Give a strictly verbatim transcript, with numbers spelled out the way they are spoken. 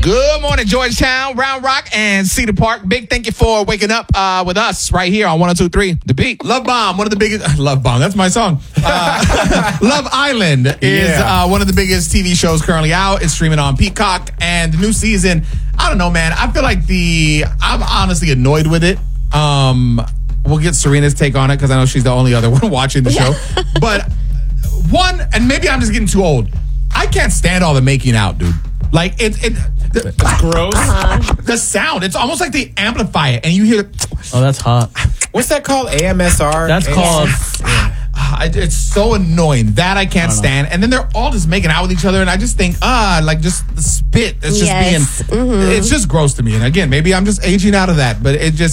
Good morning, Georgetown, Round Rock, and Cedar Park. Big thank you for waking up uh, with us right here on one oh two point three The Beat. Love Bomb, one of the biggest. Love Bomb, that's my song. Uh, Love Island is Yeah. uh, one of the biggest T V shows currently out. It's streaming on Peacock, and the new season. I don't know, man. I feel like the. I'm honestly annoyed with it. Um, we'll get Serena's take on it because I know she's the only other one watching the show. But one, and maybe I'm just getting too old. I can't stand all the making out, dude. Like it, it the, It's gross. Uh-huh. the sound. It's almost like they amplify it, and you hear. Oh, that's hot. What's that called? A M S R? That's called. Ah, it- it's so annoying that I can't stand. And then they're all just making out with each other, and I just think, ah, like just the spit. It's just Yes. being. It's just gross to me. And again, maybe I'm just aging out of that, but it just.